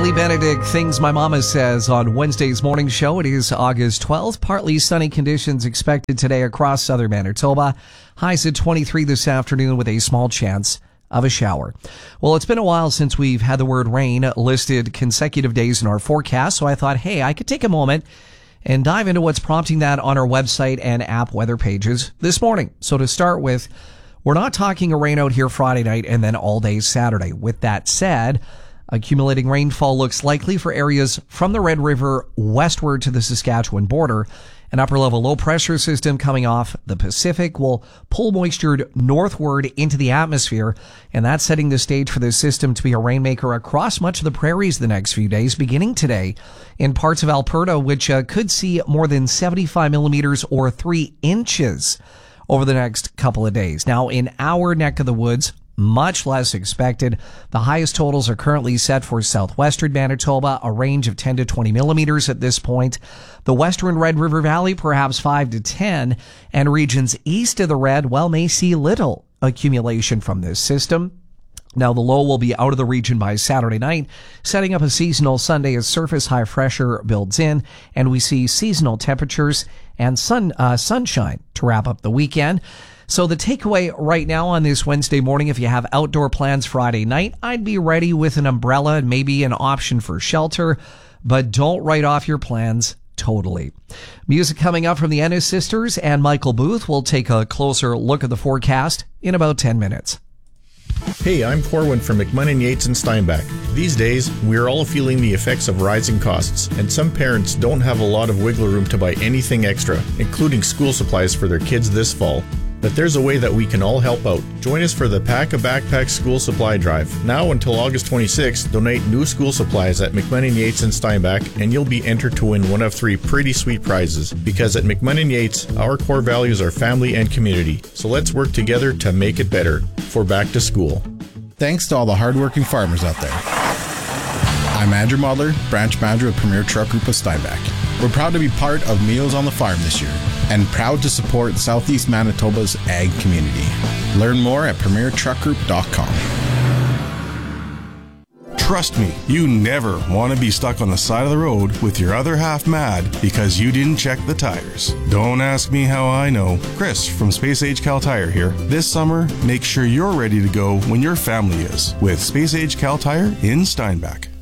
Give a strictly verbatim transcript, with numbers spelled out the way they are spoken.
Haley Benedict, Things My Mama Says on Wednesday's morning show. It is August twelfth. Partly sunny conditions expected today across southern Manitoba. Highs at twenty-three this afternoon with a small chance of a shower. Well, it's been a while since we've had the word rain listed consecutive days in our forecast, so I thought, hey, I could take a moment and dive into what's prompting that on our website and app weather pages this morning. So to start with, we're not talking a rain out here Friday night and then all day Saturday. With that said, accumulating rainfall looks likely for areas from the Red River westward to the Saskatchewan border. An upper-level low-pressure system coming off the Pacific will pull moisture northward into the atmosphere, and that's setting the stage for this system to be a rainmaker across much of the prairies the next few days, beginning today in parts of Alberta, which uh, could see more than seventy-five millimeters or three inches over the next couple of days. Now, in our neck of the woods, much less expected. The highest totals are currently set for southwestern Manitoba, a range of ten to twenty millimeters at this point. The western Red River Valley, perhaps five to ten, and regions east of the Red, well, may see little accumulation from this system. Now, the low will be out of the region by Saturday night, setting up a seasonal Sunday as surface high pressure builds in, and we see seasonal temperatures and sun uh, sunshine to wrap up the weekend. So the takeaway right now on this Wednesday morning, if you have outdoor plans Friday night, I'd be ready with an umbrella and maybe an option for shelter, but don't write off your plans totally. Music coming up from the Ennis Sisters and Michael Booth. We'll take a closer look at the forecast in about ten minutes. Hey, I'm Corwin from McMunnin Yates and Steinbach. These days, we're all feeling the effects of rising costs, and some parents don't have a lot of wiggle room to buy anything extra, including school supplies for their kids this fall. But there's a way that we can all help out. Join us for the Pack a Backpack School Supply Drive. Now until August twenty-sixth, donate new school supplies at McMunnin Yates and Steinbach, and you'll be entered to win one of three pretty sweet prizes. Because at McMunnin Yates, our core values are family and community. So let's work together to make it better for back to school. Thanks to all the hardworking farmers out there. I'm Andrew Modler, branch manager of Premier Truck Group of Steinbach. We're proud to be part of Meals on the Farm this year and proud to support Southeast Manitoba's ag community. Learn more at premier truck group dot com. Trust me, you never want to be stuck on the side of the road with your other half mad because you didn't check the tires. Don't ask me how I know. Chris from Space Age Cal Tire here. This summer, make sure you're ready to go when your family is with Space Age Cal Tire in Steinbach.